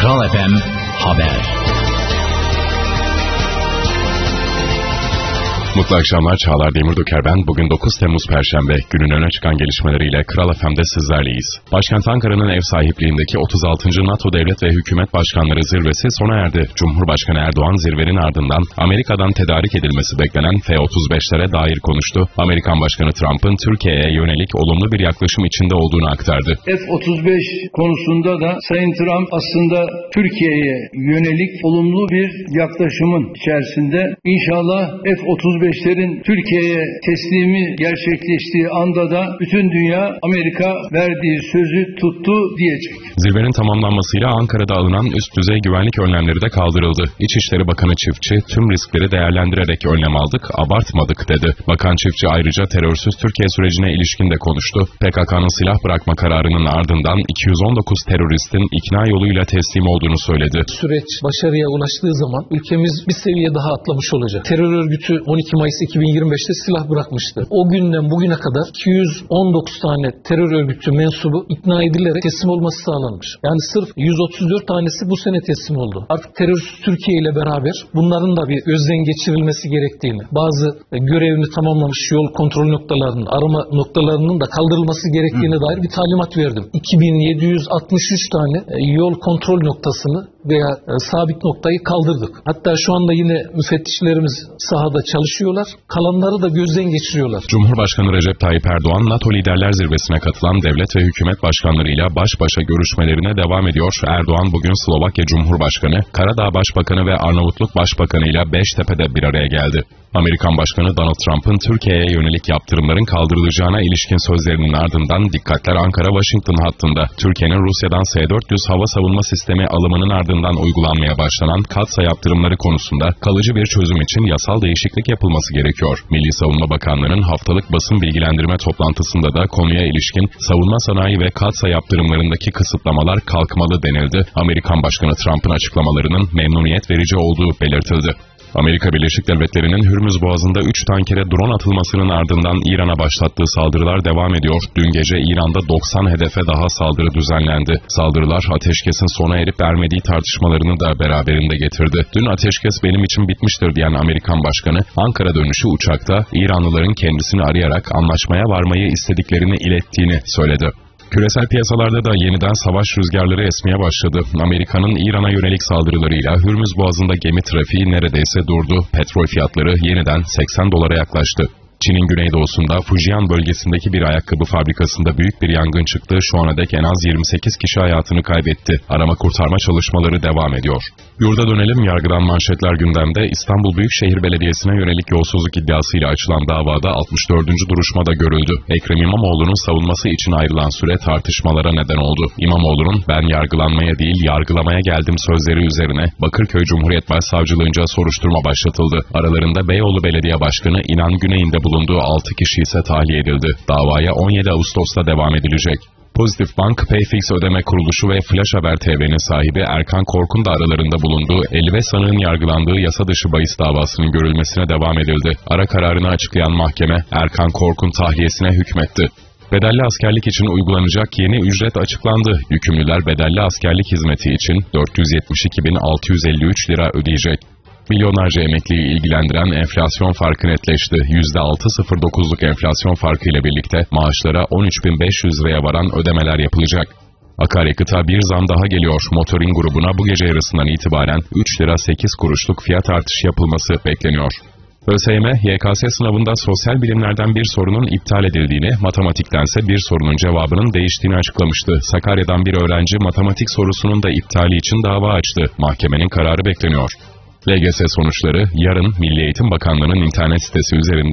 Kral FM Haber. Mutlu akşamlar, Çağlar Demirdoker ben. Bugün 9 Temmuz Perşembe, günün öne çıkan gelişmeleriyle Kral FM'de sizlerleyiz. Başkent Ankara'nın ev sahipliğindeki 36. NATO Devlet ve Hükümet Başkanları Zirvesi sona erdi. Cumhurbaşkanı Erdoğan zirvenin ardından Amerika'dan tedarik edilmesi beklenen F-35'lere dair konuştu. Amerikan Başkanı Trump'ın Türkiye'ye yönelik olumlu bir yaklaşım içinde olduğunu aktardı. F-35 konusunda da Sayın Trump aslında Türkiye'ye yönelik olumlu bir yaklaşımın içerisinde. İnşallah F-35'lerin Türkiye'ye teslimi gerçekleştiği anda da bütün dünya Amerika verdiği sözü tuttu diyecek. Zirvenin tamamlanmasıyla Ankara'da alınan üst düzey güvenlik önlemleri de kaldırıldı. İçişleri Bakanı Çiftçi, tüm riskleri değerlendirerek önlem aldık, abartmadık dedi. Bakan Çiftçi ayrıca terörsüz Türkiye sürecine ilişkin de konuştu. PKK'nın silah bırakma kararının ardından 219 teröristin ikna yoluyla teslim olduğunu söyledi. Süreç başarıya ulaştığı zaman ülkemiz bir seviye daha atlamış olacak. Terör örgütü 12 Mayıs 2025'te silah bırakmıştı. O günden bugüne kadar 219 tane terör örgütü mensubu ikna edilerek teslim olması sağlanmış. Yani sırf 134 tanesi bu sene teslim oldu. Artık terörsüz Türkiye ile beraber bunların da bir gözden geçirilmesi gerektiğini, bazı görevini tamamlamış yol kontrol noktalarının, arama noktalarının da kaldırılması gerektiğine dair bir talimat verdim. 2763 tane yol kontrol noktasını veya sabit noktayı kaldırdık. Hatta şu anda yine müfettişlerimiz sahada çalışıyorlar. Kalanları da gözden geçiriyorlar. Cumhurbaşkanı Recep Tayyip Erdoğan, NATO Liderler Zirvesi'ne katılan devlet ve hükümet başkanlarıyla baş başa görüşmelerine devam ediyor. Erdoğan bugün Slovakya Cumhurbaşkanı, Karadağ Başbakanı ve Arnavutluk Başbakanı ile Beştepe'de bir araya geldi. Amerikan Başkanı Donald Trump'ın Türkiye'ye yönelik yaptırımların kaldırılacağına ilişkin sözlerinin ardından dikkatler Ankara-Washington hattında. Türkiye'nin Rusya'dan S-400 hava savunma sistemi alımının ardından uygulanmaya başlanan Katsa yaptırımları konusunda kalıcı bir çözüm için yasal değişiklik yapılması gerekiyor. Milli Savunma Bakanlığı'nın haftalık basın bilgilendirme toplantısında da konuya ilişkin savunma sanayi ve Katsa yaptırımlarındaki kısıtlamalar kalkmalı denildi. Amerikan Başkanı Trump'ın açıklamalarının memnuniyet verici olduğu belirtildi. Amerika Birleşik Devletleri'nin Hürmüz Boğazı'nda 3 tankere drone atılmasının ardından İran'a başlattığı saldırılar devam ediyor. Dün gece İran'da 90 hedefe daha saldırı düzenlendi. Saldırılar ateşkesin sona erip ermediği tartışmalarını da beraberinde getirdi. Dün ateşkes benim için bitmiştir diyen Amerikan Başkanı, Ankara dönüşü uçakta İranlıların kendisini arayarak anlaşmaya varmayı istediklerini ilettiğini söyledi. Küresel piyasalarda da yeniden savaş rüzgarları esmeye başladı. Amerika'nın İran'a yönelik saldırılarıyla Hürmüz Boğazı'nda gemi trafiği neredeyse durdu. Petrol fiyatları yeniden $80 yaklaştı. Çin'in güneydoğusunda Fujian bölgesindeki bir ayakkabı fabrikasında büyük bir yangın çıktı. Şu ana dek en az 28 kişi hayatını kaybetti. Arama kurtarma çalışmaları devam ediyor. Yurda dönelim, yargıdan manşetler gündemde. İstanbul Büyükşehir Belediyesi'ne yönelik yolsuzluk iddiasıyla açılan davada 64. duruşmada görüldü. Ekrem İmamoğlu'nun savunması için ayrılan süre tartışmalara neden oldu. İmamoğlu'nun ben yargılanmaya değil yargılamaya geldim sözleri üzerine Bakırköy Cumhuriyet Başsavcılığınca soruşturma başlatıldı. Aralarında Beyoğlu Belediye Başkanı İnan Güney'in de bulunduğu 6 kişi ise tahliye edildi. Davaya 17 Ağustos'ta devam edilecek. Pozitif Bank, Payfix Ödeme Kuruluşu ve Flash Haber TV'nin sahibi Erkan Kork'un da aralarında bulunduğu 50 sanığın yargılandığı yasa dışı bahis davasının görülmesine devam edildi. Ara kararını açıklayan mahkeme, Erkan Kork'un tahliyesine hükmetti. Bedelli askerlik için uygulanacak yeni ücret açıklandı. Yükümlüler bedelli askerlik hizmeti için 472.653 lira ödeyecek. Milyonlarca emekliyi ilgilendiren enflasyon farkı netleşti. %6.09'luk enflasyon farkı ile birlikte maaşlara 13.500 liraya varan ödemeler yapılacak. Akaryakıta bir zam daha geliyor. Motorin grubuna bu gece yarısından itibaren 3 lira 8 kuruşluk fiyat artışı yapılması bekleniyor. ÖSYM, YKS sınavında sosyal bilimlerden bir sorunun iptal edildiğini, matematiktense bir sorunun cevabının değiştiğini açıklamıştı. Sakarya'dan bir öğrenci matematik sorusunun da iptali için dava açtı. Mahkemenin kararı bekleniyor. LGS sonuçları yarın Milli Eğitim Bakanlığı'nın internet sitesi üzerinden